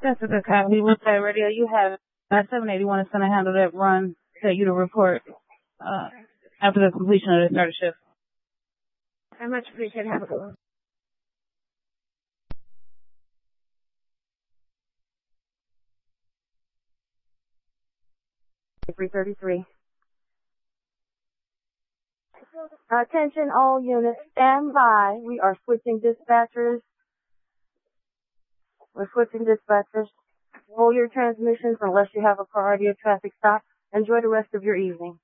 That's a good copy. Woodside Radio, you have 781 is going to handle that run, tell you to report after the completion of the starter shift. I much appreciate it. Have a good one. .333. Attention all units, stand by. We are switching dispatchers. We're switching dispatchers. Hold your transmissions unless you have a priority of traffic stop. Enjoy the rest of your evening.